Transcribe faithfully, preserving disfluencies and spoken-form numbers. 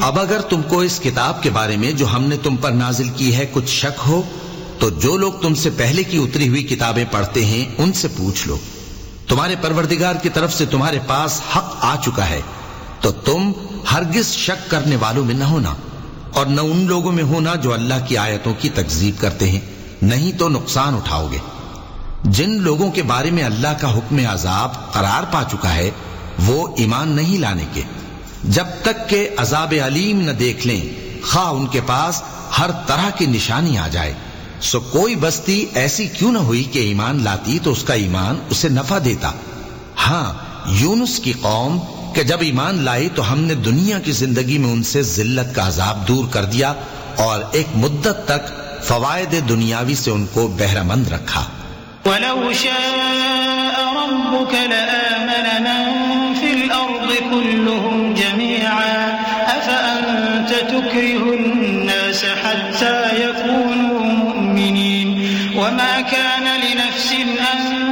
اب اگر تم کو اس کتاب کے بارے میں جو ہم نے تم پر نازل کی ہے کچھ شک ہو تو جو لوگ تم سے پہلے کی اتری ہوئی کتابیں پڑھتے ہیں ان سے پوچھ لو. تمہارے پروردگار کی طرف سے تمہارے پاس حق آ چکا ہے تو تم ہرگز شک کرنے والوں میں نہ ہونا اور نہ ان لوگوں میں ہونا جو اللہ کی آیتوں کی تکذیب کرتے ہیں، نہیں تو نقصان اٹھاؤ گے. جن لوگوں کے بارے میں اللہ کا حکم عذاب قرار پا چکا ہے وہ ایمان نہیں لانے کے جب تک کہ عذاب علیم نہ دیکھ لیں، خواہ ان کے پاس ہر طرح کی نشانی آ جائے. سو کوئی بستی ایسی کیوں نہ ہوئی کہ ایمان لاتی تو اس کا ایمان اسے نفع دیتا. ہاں، یونس کی قوم کہ جب ایمان لائی تو ہم نے دنیا کی زندگی میں ان سے ذلت کا عذاب دور کر دیا اور ایک مدت تک فوائد دنیاوی سے ان کو بہرہ مند رکھا. وَلَوْ شَاءَ رَبُّكَ لَآمَنَ مَن فِي الْأَرْضِ كُلُّهُمْ جَمِيعًا أَفَأَنْتَ تُكْرِهُ النَّاسَ حَتَّى يَكُونُوا مُؤْمِنِينَ وَمَا كَانَ لِنَفْسٍ أَن